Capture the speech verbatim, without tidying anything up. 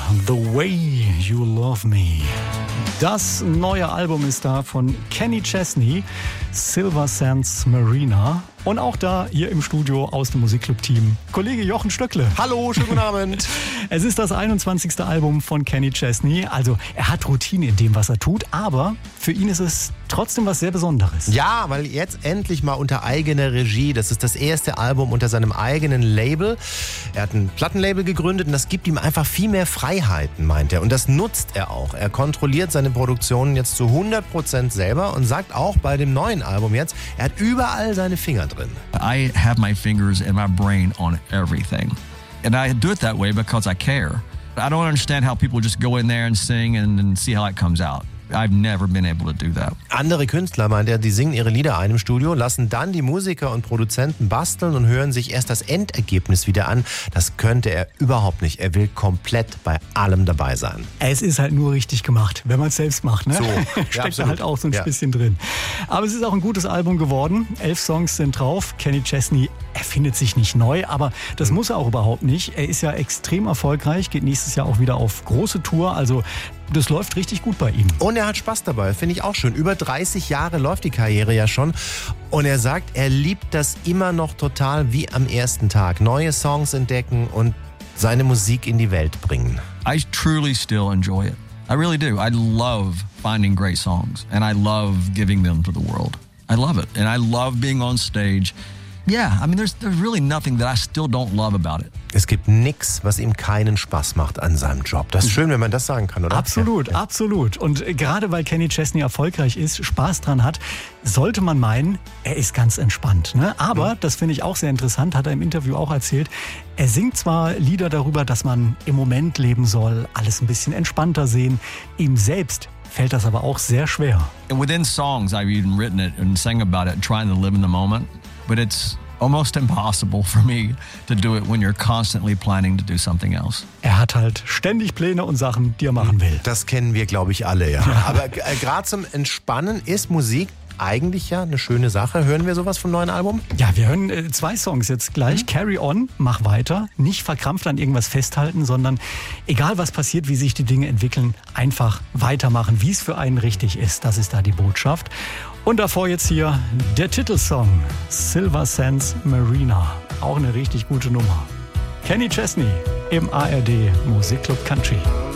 The Way You Love Me. Das neue Album ist da von Kenny Chesney, Silver Sands Marina. Und auch da hier im Studio aus dem Musikclub-Team Kollege Jochen Stöckle. Hallo, schönen guten Abend. Es ist das einundzwanzigste Album von Kenny Chesney. Also er hat Routine in dem, was er tut, aber für ihn ist es trotzdem was sehr Besonderes. Ja, weil jetzt endlich mal unter eigener Regie. Das ist das erste Album unter seinem eigenen Label. Er hat ein Plattenlabel gegründet und das gibt ihm einfach viel mehr Freiheiten, meint er. Und das nutzt er auch. Er kontrolliert seine Produktionen jetzt zu hundert Prozent selber und sagt auch bei dem neuen Album jetzt, er hat überall seine Finger drin. I have my fingers and my brain on everything. And I do it that way because I care. I don't understand how people just go in there and sing and, and see how it comes out. I've never been able to do that. Andere Künstler, meint er, die singen ihre Lieder ein im Studio, lassen dann die Musiker und Produzenten basteln und hören sich erst das Endergebnis wieder an. Das könnte er überhaupt nicht. Er will komplett bei allem dabei sein. Es ist halt nur richtig gemacht, wenn man es selbst macht. Ne? So, Steckt ja, da halt auch so ein ja. bisschen drin. Aber es ist auch ein gutes Album geworden. Elf Songs sind drauf. Kenny Chesney erfindet sich nicht neu, aber das mhm. muss er auch überhaupt nicht. Er ist ja extrem erfolgreich, geht nächstes Jahr auch wieder auf große Tour. Also das läuft richtig gut bei ihm. Und er hat Spaß dabei, finde ich auch schön. Über dreißig Jahre läuft die Karriere ja schon. Und er sagt, er liebt das immer noch total wie am ersten Tag. Neue Songs entdecken und seine Musik in die Welt bringen. I truly still enjoy it. I really do. I love finding great songs and I love giving them to the world. I love it. And I love being on stage. Yeah, I mean, there's, there's really nothing that I still don't love about it. Es gibt nichts, was ihm keinen Spaß macht an seinem Job. Das ist schön, wenn man das sagen kann, oder? Absolut, ja, ja. absolut. Und gerade weil Kenny Chesney erfolgreich ist, Spaß dran hat, sollte man meinen, er ist ganz entspannt. Ne? Aber, mhm. das finde ich auch sehr interessant, hat er im Interview auch erzählt, er singt zwar Lieder darüber, dass man im Moment leben soll, alles ein bisschen entspannter sehen. Ihm selbst fällt das aber auch sehr schwer. And within songs, I've even written it and sang about it and trying to live in the moment. But it's almost impossible for me to do it when you're constantly planning to do something else. Er hat halt ständig Pläne und Sachen, die er machen will. Das kennen wir, glaube ich, alle, ja. ja. Aber äh, gerade zum Entspannen ist Musik eigentlich ja eine schöne Sache. Hören wir sowas vom neuen Album? Ja, wir hören äh, zwei Songs jetzt gleich. Mhm. Carry On, mach weiter. Nicht verkrampft an irgendwas festhalten, sondern egal was passiert, wie sich die Dinge entwickeln, einfach weitermachen, wie es für einen richtig ist. Das ist da die Botschaft. Und davor jetzt hier der Titelsong Silver Sands Marina. Auch eine richtig gute Nummer. Kenny Chesney im A R D Musikclub Country.